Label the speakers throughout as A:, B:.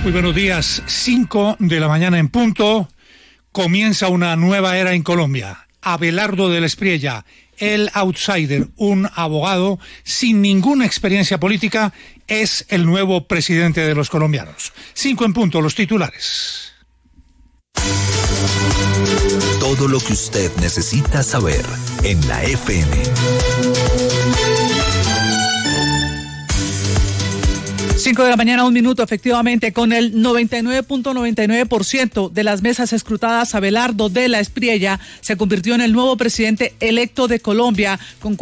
A: Muy buenos días, 5 de la mañana en punto. Comienza una nueva era en Colombia. Abelardo de la Espriella, el outsider, un abogado sin ninguna experiencia política, es el nuevo presidente de los colombianos. 5 en punto, los titulares.
B: Todo lo que usted necesita saber en la FM.
C: 5 de la mañana, 1 minuto, efectivamente, con el 99.99% de las mesas escrutadas, Abelardo de la Espriella se convirtió en el nuevo presidente electo de Colombia con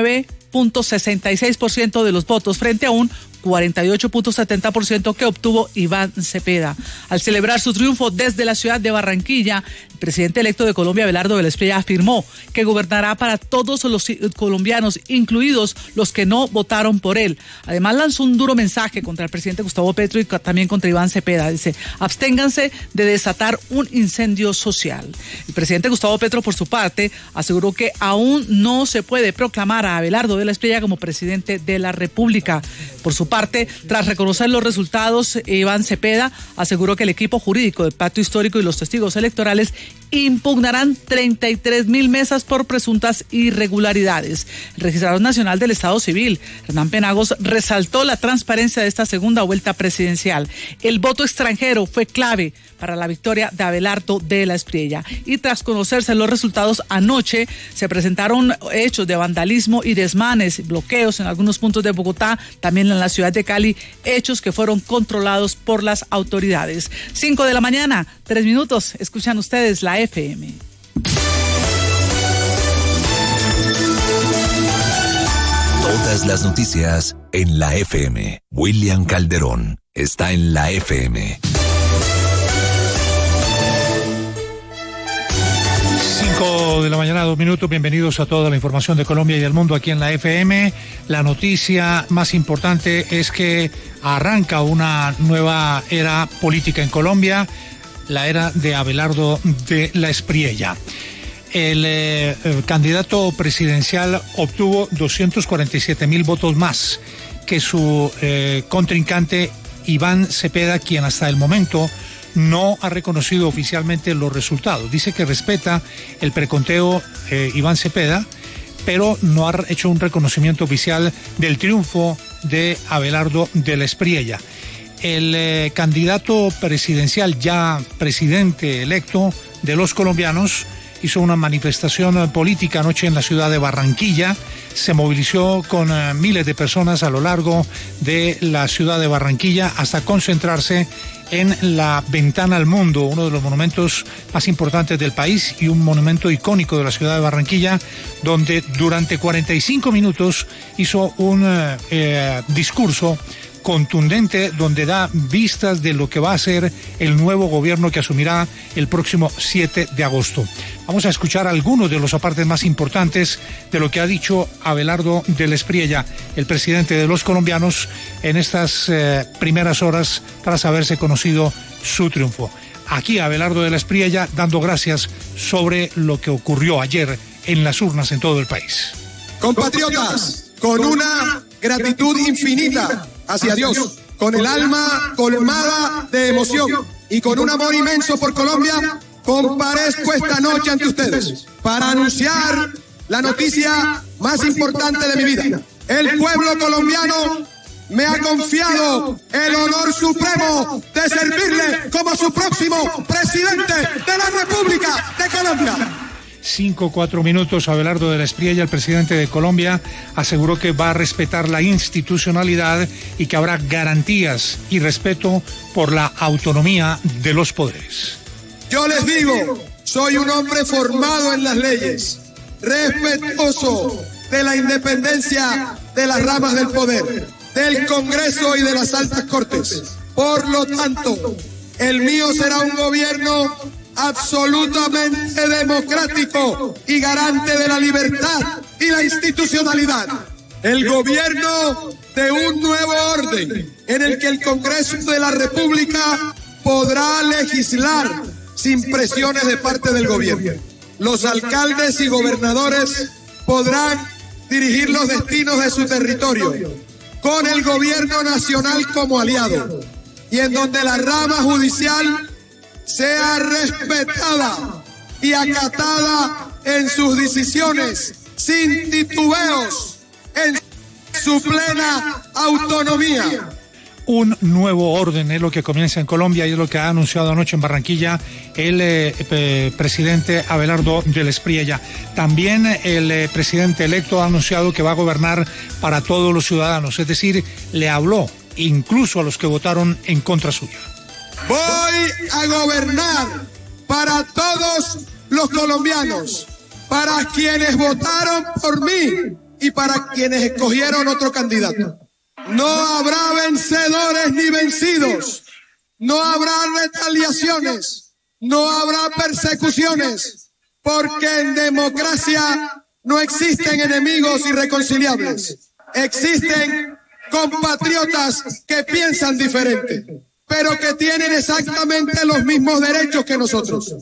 C: 49.66% de los votos frente a un 48.70% que obtuvo Iván Cepeda. Al celebrar su triunfo desde la ciudad de Barranquilla, el presidente electo de Colombia, Abelardo de la Espriella, afirmó que gobernará para todos los colombianos, incluidos los que no votaron por él. Además, lanzó un duro mensaje contra el presidente Gustavo Petro y también contra Iván Cepeda. Dice: absténganse de desatar un incendio social. El presidente Gustavo Petro, por su parte, aseguró que aún no se puede proclamar a Abelardo de la Espriella como presidente de la República. Por su parte, tras reconocer los resultados, Iván Cepeda aseguró que el equipo jurídico del Pacto Histórico y los testigos electorales impugnarán 33.000 mesas por presuntas irregularidades. El registrador nacional del Estado Civil, Hernán Penagos, resaltó la transparencia de esta segunda vuelta presidencial. El voto extranjero fue clave para la victoria de Abelardo de la Espriella. Y tras conocerse los resultados, anoche se presentaron hechos de vandalismo y desmanes, bloqueos en algunos puntos de Bogotá, también en la ciudad de Cali, hechos que fueron controlados por las autoridades. 5 de la mañana, 3 minutos, escuchan ustedes la FM.
B: Todas las noticias en la FM. William Calderón está en la FM.
A: 5 de la mañana, 2 minutos. Bienvenidos a toda la información de Colombia y el mundo aquí en la FM. La noticia más importante es que arranca una nueva era política en Colombia, la era de Abelardo de la Espriella. El candidato presidencial obtuvo 247.000 votos más que su contrincante Iván Cepeda, quien hasta el momento no ha reconocido oficialmente los resultados. Dice que respeta el preconteo Iván Cepeda, pero no ha hecho un reconocimiento oficial del triunfo de Abelardo de la Espriella. El candidato presidencial, ya presidente electo de los colombianos, hizo una manifestación política anoche en la ciudad de Barranquilla. Se movilizó con miles de personas a lo largo de la ciudad de Barranquilla hasta concentrarse en la Ventana al Mundo, uno de los monumentos más importantes del país y un monumento icónico de la ciudad de Barranquilla, donde durante 45 minutos hizo un discurso contundente donde da vistas de lo que va a ser el nuevo gobierno que asumirá el próximo 7 de agosto. Vamos a escuchar algunos de los apartes más importantes de lo que ha dicho Abelardo de la Espriella, el presidente de los colombianos, en estas primeras horas tras haberse conocido su triunfo. Aquí Abelardo de la Espriella dando gracias sobre lo que ocurrió ayer en las urnas en todo el país.
D: Compatriotas, con una gratitud infinita hacia Dios, con el alma colmada de emoción y con un amor inmenso por Colombia, comparezco esta noche ante ustedes para anunciar la noticia más importante de mi vida. El pueblo colombiano me ha confiado el honor supremo de servirle como su próximo presidente de la República de Colombia.
A: 4 minutos, Abelardo de la Espriella, el presidente de Colombia, aseguró que va a respetar la institucionalidad y que habrá garantías y respeto por la autonomía de los poderes.
D: Yo les digo, soy un hombre formado en las leyes, respetuoso de la independencia de las ramas del poder, del Congreso y de las altas cortes. Por lo tanto, el mío será un gobierno absolutamente democrático y garante de la libertad y la institucionalidad. El gobierno de un nuevo orden en el que el Congreso de la República podrá legislar sin presiones de parte del gobierno. Los alcaldes y gobernadores podrán dirigir los destinos de su territorio con el gobierno nacional como aliado. y en donde la rama judicial sea respetada y acatada en sus decisiones, sin titubeos, en su plena autonomía.
A: Un nuevo orden es lo que comienza en Colombia y es lo que ha anunciado anoche en Barranquilla el presidente Abelardo del Espriella. También el presidente electo ha anunciado que va a gobernar para todos los ciudadanos, es decir, le habló incluso a los que votaron en contra suya.
D: Voy a gobernar para todos los colombianos, para quienes votaron por mí y para quienes escogieron otro candidato. No habrá vencedores ni vencidos, no habrá retaliaciones, no habrá persecuciones, porque en democracia no existen enemigos irreconciliables. Existen compatriotas que piensan diferente, pero que tienen exactamente los mismos derechos que nosotros.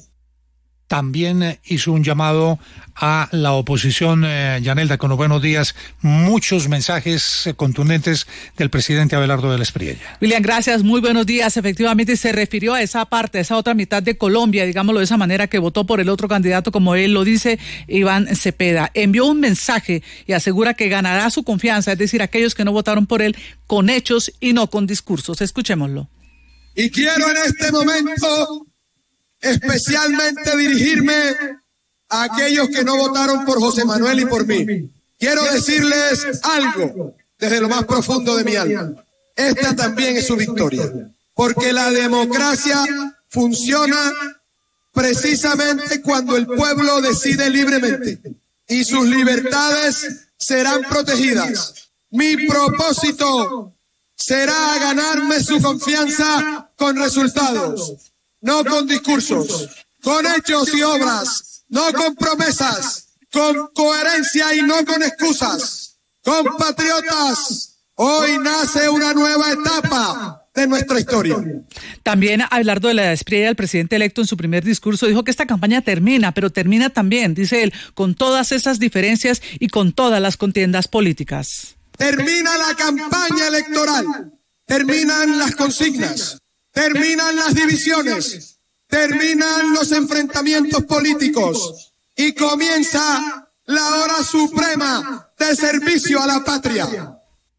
A: También hizo un llamado a la oposición, Yanelda, con los buenos días, muchos mensajes contundentes del presidente Abelardo del Espriella.
C: William, gracias, muy buenos días. Efectivamente se refirió a esa parte, a esa otra mitad de Colombia, digámoslo de esa manera, que votó por el otro candidato, como él lo dice, Iván Cepeda. Envió un mensaje y asegura que ganará su confianza, es decir, aquellos que no votaron por él, con hechos y no con discursos. Escuchémoslo.
D: Y quiero en este momento especialmente dirigirme a aquellos que no votaron por José Manuel y por mí. Quiero decirles algo desde lo más profundo de mi alma. Esta también es su victoria, porque la democracia funciona precisamente cuando el pueblo decide libremente y sus libertades serán protegidas. Mi propósito será ganarme su confianza con resultados, no con discursos, con hechos y obras, no con promesas, con coherencia y no con excusas. Compatriotas, hoy nace una nueva etapa de nuestra historia.
C: También Abelardo de la Espriella, el presidente electo, en su primer discurso dijo que esta campaña termina, pero termina también, dice él, con todas esas diferencias y con todas las contiendas políticas.
D: Termina la campaña electoral, terminan las consignas, terminan las divisiones, terminan los enfrentamientos políticos y comienza la hora suprema de servicio a la patria.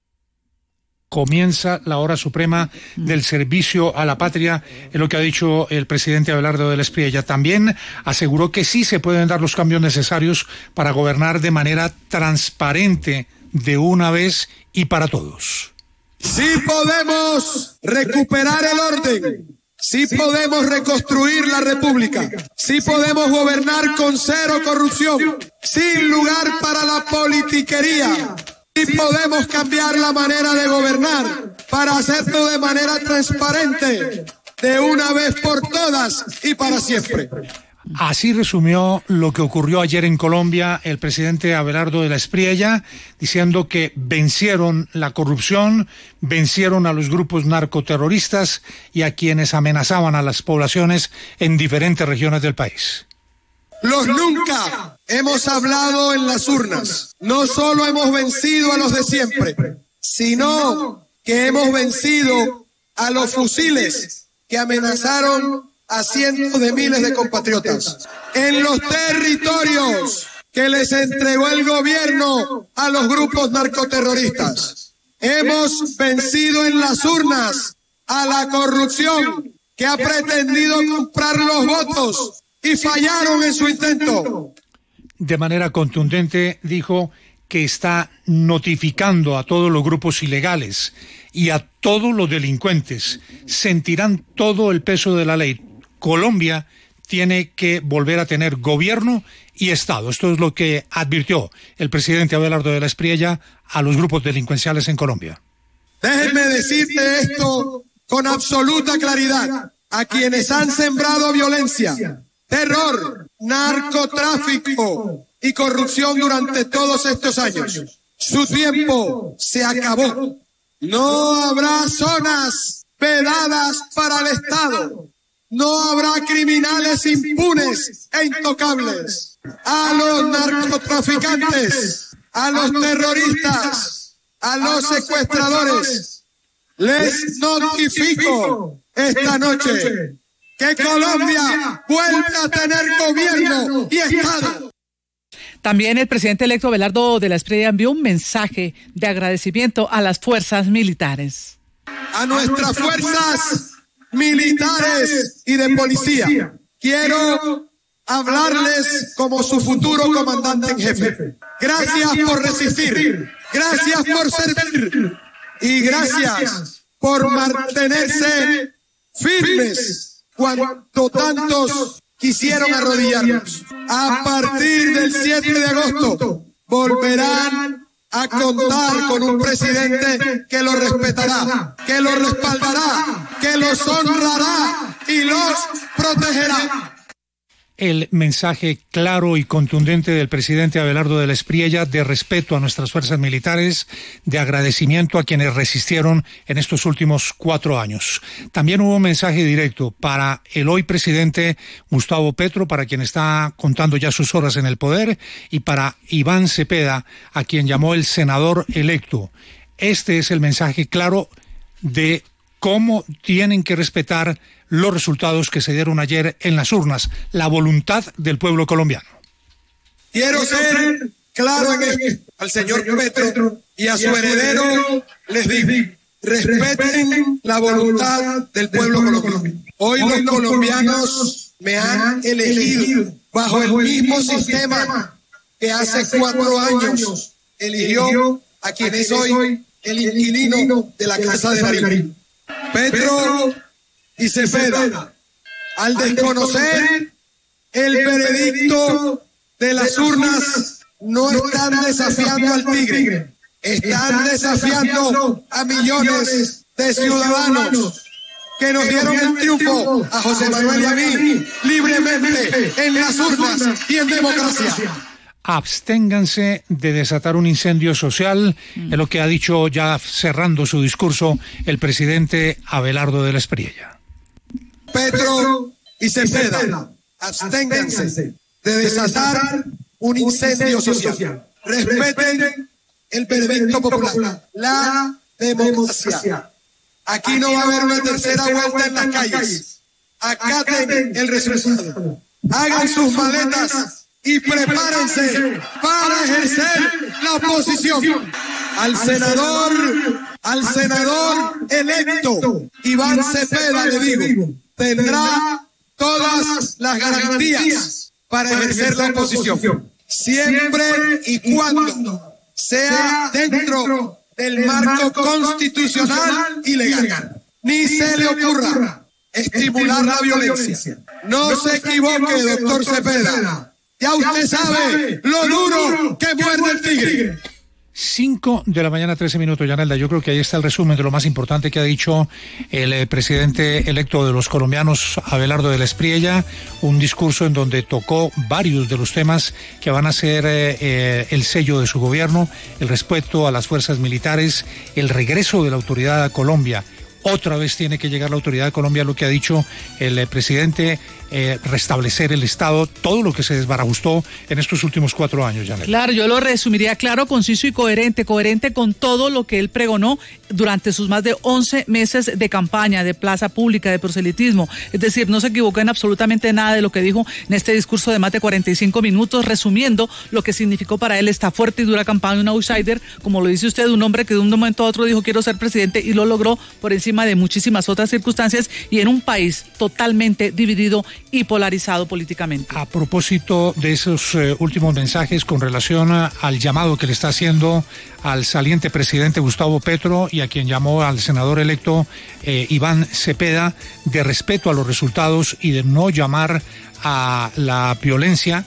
A: Comienza la hora suprema del servicio a la patria, es lo que ha dicho el presidente Abelardo del Espriella. También aseguró que sí se pueden dar los cambios necesarios para gobernar de manera transparente de una vez y para todos.
D: Sí podemos recuperar el orden, sí podemos reconstruir la república, sí podemos gobernar con cero corrupción, sin lugar para la politiquería. Y podemos cambiar la manera de gobernar para hacerlo de manera transparente, de una vez por todas y para siempre.
A: Así resumió lo que ocurrió ayer en Colombia el presidente Abelardo de la Espriella, diciendo que vencieron la corrupción, vencieron a los grupos narcoterroristas y a quienes amenazaban a las poblaciones en diferentes regiones del país.
D: Los nunca hemos hablado en las urnas. No solo hemos vencido a los de siempre, sino que hemos vencido a los fusiles que amenazaron a cientos de miles de compatriotas. En los territorios que les entregó el gobierno a los grupos narcoterroristas. Hemos vencido en las urnas a la corrupción que ha pretendido comprar los votos y fallaron en su intento.
A: De manera contundente dijo que está notificando a todos los grupos ilegales y a todos los delincuentes. Sentirán todo el peso de la ley. Colombia tiene que volver a tener gobierno y Estado. Esto es lo que advirtió el presidente Abelardo de la Espriella a los grupos delincuenciales en Colombia.
D: Déjenme decirte esto con absoluta claridad. A quienes han sembrado violencia, terror, narcotráfico y corrupción durante todos estos años, su tiempo se acabó. No habrá zonas vedadas para el Estado. No habrá criminales impunes e intocables. A los narcotraficantes, a los terroristas, a los secuestradores, Les notifico esta noche que Colombia vuelve a tener gobierno y Estado.
C: También el presidente electo Abelardo de la Espriella envió un mensaje de agradecimiento a las fuerzas militares.
D: A nuestras fuerzas militares y de policía, quiero hablarles como su futuro comandante en jefe. Gracias por resistir, gracias por servir y gracias por mantenerse firmes cuando tantos quisieron arrodillarnos. A partir del 7 de agosto volverán a contar con un presidente que los respetará, que los respaldará, que los honrará y los protegerá.
A: El mensaje claro y contundente del presidente Abelardo de la Espriella de respeto a nuestras fuerzas militares, de agradecimiento a quienes resistieron en estos últimos 4 años. También hubo un mensaje directo para el hoy presidente Gustavo Petro, para quien está contando ya sus horas en el poder, y para Iván Cepeda, a quien llamó el senador electo. Este es el mensaje claro de cómo tienen que respetar los resultados que se dieron ayer en las urnas, la voluntad del pueblo colombiano.
D: Quiero ser claro en esto. Al señor Petro y a su heredero les digo, respeten la voluntad del pueblo colombiano. Hoy los colombianos me han elegido bajo el mismo sistema que hace 4 años eligió a quien es hoy el inquilino de la Casa de Nariño. Petro y Cepeda, al desconocer el veredicto de las urnas, no están desafiando al tigre, están desafiando a millones de ciudadanos que nos dieron el triunfo a José Manuel y a mí libremente en las urnas y en democracia.
A: Absténganse de desatar un incendio social, es lo que ha dicho ya cerrando su discurso el presidente Abelardo de la Espriella.
D: Petro y Cepeda, absténganse de desatar un incendio social. Respeten el veredicto popular, la democracia. Aquí no va a haber una tercera vuelta en las calles. Acaten el resultado. Hagan sus maletas y prepárense para ejercer la oposición. Al senador electo Iván Cepeda le digo, tendrá todas las garantías para ejercer la oposición, siempre y cuando sea dentro del marco constitucional y legal. Ni se le ocurra estimular la violencia. No se equivoque, doctor Cepeda. Ya usted sabe lo duro que muerde el tigre.
A: 5 de la mañana, 13 minutos, Yanelda. Yo creo que ahí está el resumen de lo más importante que ha dicho el presidente electo de los colombianos, Abelardo de la Espriella, un discurso en donde tocó varios de los temas que van a ser el sello de su gobierno, el respeto a las fuerzas militares, el regreso de la autoridad a Colombia. Otra vez tiene que llegar la autoridad de Colombia, lo que ha dicho el presidente, restablecer el Estado, todo lo que se desbarajustó en estos últimos 4 años, Janet.
C: Claro, yo lo resumiría claro, conciso y coherente con todo lo que él pregonó durante sus más de 11 meses de campaña, de plaza pública, de proselitismo. Es decir, no se equivocó en absolutamente nada de lo que dijo en este discurso de más de 45 minutos, resumiendo lo que significó para él esta fuerte y dura campaña, un outsider, como lo dice usted, un hombre que de un momento a otro dijo quiero ser presidente y lo logró por encima de muchísimas otras circunstancias y en un país totalmente dividido y polarizado políticamente.
A: A propósito de esos últimos mensajes con relación al llamado que le está haciendo al saliente presidente Gustavo Petro y a quien llamó al senador electo Iván Cepeda, de respeto a los resultados y de no llamar a la violencia,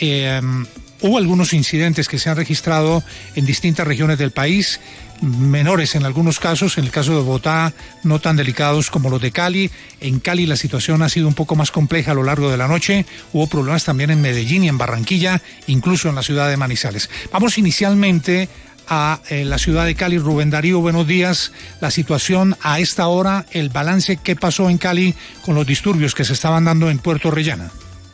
A: hubo algunos incidentes que se han registrado en distintas regiones del país, menores en algunos casos, en el caso de Bogotá no tan delicados como los de Cali. En Cali la situación ha sido un poco más compleja a lo largo de la noche, hubo problemas también en Medellín y en Barranquilla, incluso en la ciudad de Manizales. Vamos inicialmente a la ciudad de Cali. Rubén Darío, buenos días. La situación a esta hora, el balance, ¿qué pasó en Cali con los disturbios que se estaban dando en Puerto Orellana?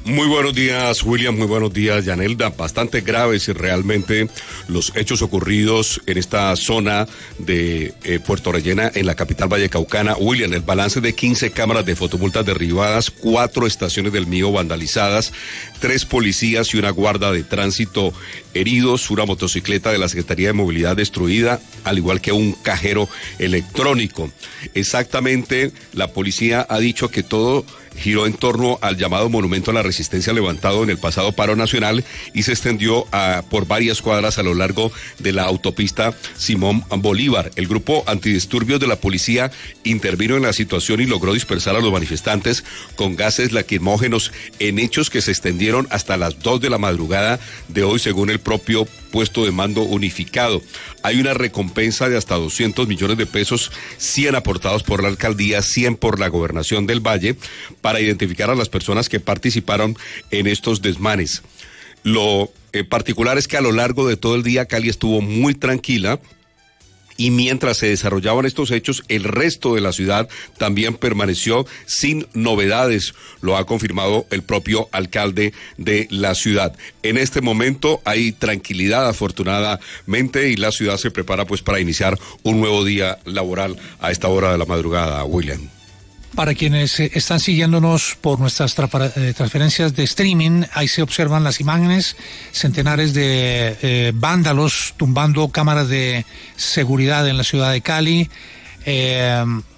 E: Muy buenos días, William, muy buenos días, Yanelda. Bastante graves y realmente los hechos ocurridos en esta zona de Puerto Rellena, en la capital vallecaucana. William, el balance de 15 cámaras de fotomultas derribadas, 4 estaciones del Mío vandalizadas, 3 policías y una guarda de tránsito heridos, una motocicleta de la Secretaría de Movilidad destruida, al igual que un cajero electrónico. Exactamente, la policía ha dicho que todo giró en torno al llamado Monumento a la Resistencia levantado en el pasado paro nacional y se extendió por varias cuadras a lo largo de la autopista Simón Bolívar. El grupo antidisturbios de la policía intervino en la situación y logró dispersar a los manifestantes con gases lacrimógenos en hechos que se extendieron hasta las 2 de la madrugada de hoy, según el propio puesto de mando unificado. Hay una recompensa de hasta 200 millones de pesos, 100 aportados por la alcaldía, 100 por la gobernación del Valle, para identificar a las personas que participaron en estos desmanes. Lo particular es que a lo largo de todo el día Cali estuvo muy tranquila, y mientras se desarrollaban estos hechos, el resto de la ciudad también permaneció sin novedades, lo ha confirmado el propio alcalde de la ciudad. En este momento hay tranquilidad, afortunadamente, y la ciudad se prepara pues para iniciar un nuevo día laboral a esta hora de la madrugada, William.
A: Para quienes están siguiéndonos por nuestras transferencias de streaming, ahí se observan las imágenes, centenares de vándalos tumbando cámaras de seguridad en la ciudad de Cali,